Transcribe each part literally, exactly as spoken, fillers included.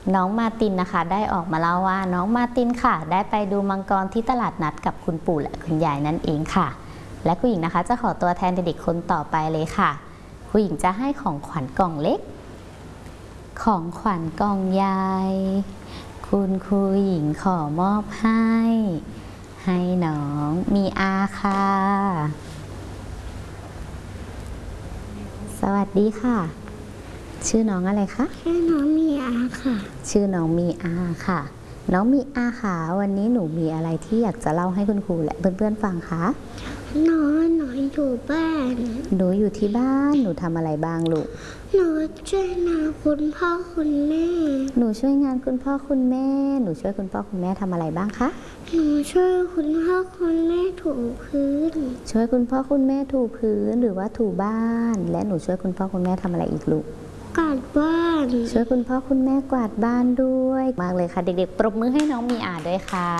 น้องมาตินนะคะได้ออกมาเล่าว่าน้องมาตินค่ะได้ไปดูมังกรที่ตลาดนัดกับคุณปู่และคุณยายนั่นเองค่ะและคุณหญิงนะคะจะขอตัวแทนเด็กๆคนต่อไปเลยค่ะคุณหญิงจะให้ของขวัญกล่องเล็กของขวัญกล่องใหญ่คุณครูหญิงขอมอบให้ให้น้องมีอาค่ะสวัสดีค่ะชื่อน้องอะไรคะชื่อน้องมีอาค่ะชื่อน้องมีอาค่ะน้องมีอาค่ะวันนี้หนูมีอะไรที่อยากจะเล่าให้คุณครูและเพื่อนๆฟังคะหนูหนูอยู่บ้านหนูอยู่ที่บ้านหนูทำอะไรบ้างลูกหนูช่วยงานคุณพ่อคุณแม่หนูช่วยงานคุณพ่อคุณแม่หนูช่วยคุณพ่อคุณแม่ทำอะไรบ้างคะหนูช่วยคุณพ่อคุณแม่ถูพื้นช่วยคุณพ่อคุณแม่ถูพื้นหรือว่าถูบ้านและหนูช่วยคุณพ่อคุณแม่ทำอะไรอีกลูกกวาดบ้านช่วยคุณพ่อคุณแม่กวาดบ้านด้วยมากเลยค่ะเด็กๆปรบมือให้น้องมีอาด้วยค่ะ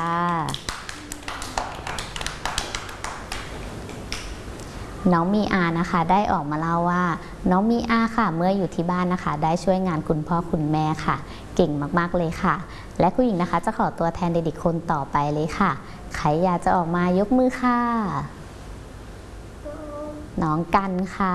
น้องมีอานะคะได้ออกมาเล่าว่าน้องมีอาค่ะเมื่ออยู่ที่บ้านนะคะได้ช่วยงานคุณพ่อคุณแม่ค่ะเก่งมากๆเลยค่ะและคุณหญิงนะคะจะขอตัวแทนเด็กๆคนต่อไปเลยค่ะใครอยากจะออกมายกมือค่ะน้องกันค่ะ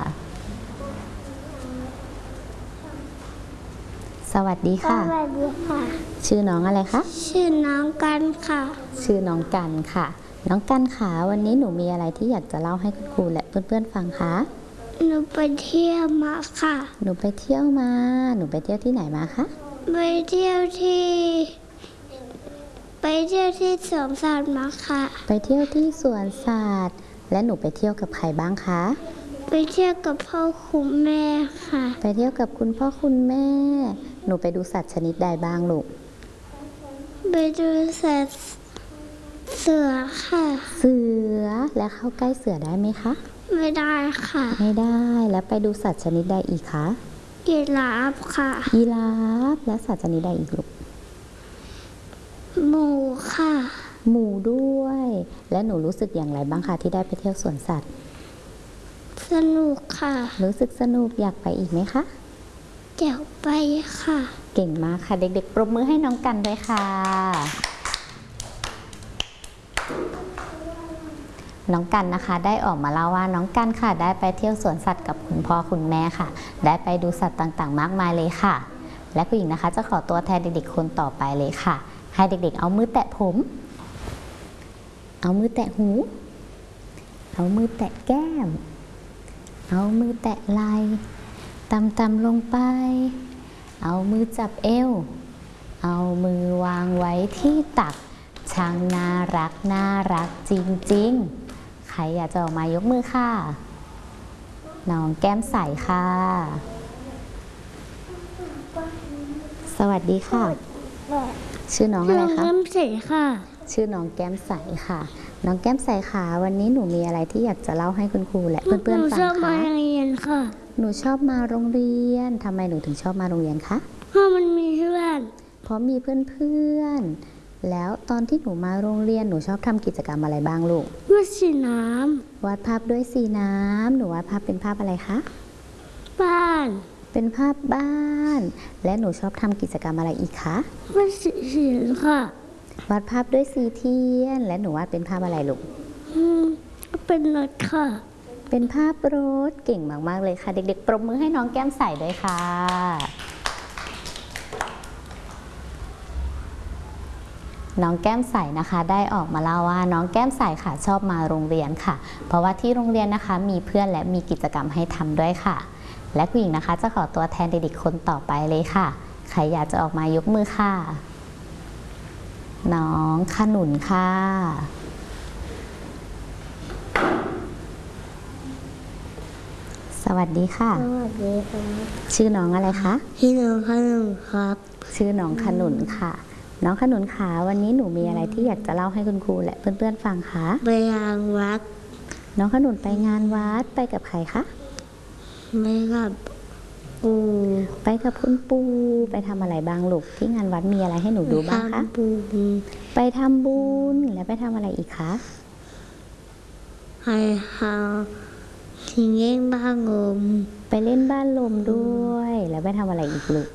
สวัสดีค่ะสวัสดีค่ะชื่อน้องอะไรคะชื่อน้องกันค่ะชื่อน้องกันค่ะน้องกันค่ะวันนี้หนูมีอะไรที่อยากจะเล่าให้คุณครูและเพื่อนๆฟังคะหนูไปเที่ยวมาค่ะหนูไปเที่ยวมาหนูไปเที่ยวที่ไหนมาคะไปเที่ยวที่ไปเที่ยวที่สวนสัตว์มาค่ะไปเที่ยวที่สวนสัตว์และหนูไปเที่ยวกับใครบ้างคะไปเที่ยวกับพ่อคุณแม่ค่ะไปเที่ยวกับคุณพ่อคุณแม่หนูไปดูสัตว์ชนิดใดบ้างลูกไปดูสัตว์เสือค่ะเสือและเข้าใกล้เสือได้ไหมคะไม่ได้ค่ะไม่ได้แล้วไปดูสัตว์ชนิดใดอีกคะยีราฟค่ะยีราฟและสัตว์ชนิดใดอีกลูกหมูค่ะหมูด้วยและหนูรู้สึกอย่างไรบ้างคะที่ได้ไปเที่ยวสวนสัตว์สนุกค่ะรู้สึกสนุกอยากไปอีกไหมคะอยากไปค่ะเก่งมากค่ะเด็กๆปรบมือให้น้องกันด้วยค่ะน้องกันนะคะได้ออกมาเล่าว่าน้องกันค่ะได้ไปเที่ยวสวนสัตว์กับคุณพ่อคุณแม่ค่ะได้ไปดูสัตว์ต่างๆมากมายเลยค่ะและคุณหญิงนะคะจะขอตัวแทนเด็กๆคนต่อไปเลยค่ะให้เด็กๆเอามือแตะผมเอามือแตะหูเอามือแตะแก้มเอามือแตะไหล่ต่ำๆลงไปเอามือจับเอวเอามือวางไว้ที่ตักช่างน่ารักน่ารักจริงๆใครอยากจะออกมายกมือค่ะน้องแก้มใสค่ะสวัสดีค่ะชื่อน้องอะไรคะน้องแก้มใสค่ะชื่อน้องแก้มใสค่ะน้องแก้มใสค่ะวันนี้หนูมีอะไรที่อยากจะเล่าให้คุณครูและเพื่อนๆฟังคะหนูชอบมาโรงเรียนค่ะหนูชอบมาโรงเรียนทำไมหนูถึงชอบมาโรงเรียนคะเพราะมันมีเพื่อนเพราะมีเพื่อนๆแล้วตอนที่หนูมาโรงเรียนหนูชอบทำกิจกรรมอะไรบ้างลูกวาดสีน้ำวาดภาพด้วยสีน้ำหนูวาดภาพเป็นภาพอะไรคะบ้านเป็นภาพบ้านและหนูชอบทำกิจกรรมอะไรอีกคะวาดสีเทียนค่ะวาดภาพด้วยสีเทียนและหนูวาดเป็นภาพอะไรลูกอืมเป็นรถค่ะเป็นภาพรถเก่งมากๆเลยค่ะเด็กๆปรบมือให้น้องแก้มใสด้วยค่ะน้องแก้มใสนะคะได้ออกมาเล่าว่าน้องแก้มใสค่ะชอบมาโรงเรียนค่ะเพราะว่าที่โรงเรียนนะคะมีเพื่อนและมีกิจกรรมให้ทำด้วยค่ะและคุณหญิงนะคะจะขอตัวแทนเด็กๆคนต่อไปเลยค่ะใครอยากจะออกมายกมือค่ะน้องขนุนค่ะสวัสดีค่ะสวัสดีครับชื่อน้องอะไรคะชื่อน้องขนุนครับชื่อน้องขนุนค่ะน้องขนุนขาวันนี้หนูมีอะไรที่อยากจะเล่าให้คุณครูและเพื่อนๆฟังคะไปงานวัดน้องขนุนไปงานวัดไปกับใครคะไปกับปู่ไปกับคุณปู่ไปทำอะไรบ้างลูกที่งานวัดมีอะไรให้หนูดูบ้างคะไปทำบุญแล้วไปทำอะไรอีกคะไปหาที่เล่นบ้านลมไปเล่นบ้านลมด้วยแล้วไปทำอะไรอีกลูก